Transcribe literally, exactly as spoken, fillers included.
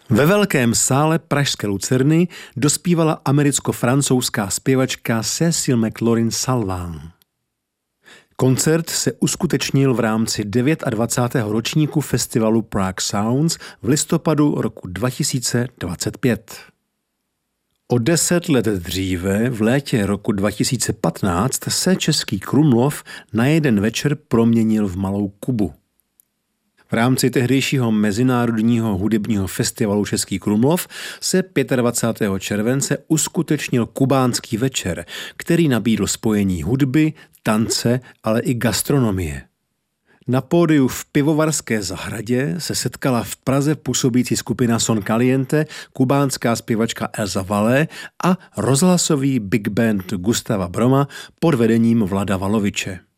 Ve velkém sále pražské Lucerny dospívala americko-francouzská zpěvačka Cécile McLaurin-Salvant. Koncert se uskutečnil v rámci dvacátého devátého ročníku festivalu Prague Sounds v listopadu roku dva tisíce dvacet pět. O deset let dříve, v létě roku dva tisíce patnáct, se český Krumlov na jeden večer proměnil v Malou Kubu. V rámci tehdejšího mezinárodního hudebního festivalu Český Krumlov se dvacátého pátého července uskutečnil kubánský večer, který nabídl spojení hudby, tance, ale i gastronomie. Na pódiu v Pivovarské zahradě se setkala v Praze působící skupina Son Caliente, kubánská zpěvačka Elza Valle a rozhlasový big band Gustava Broma pod vedením Vlada Valoviče.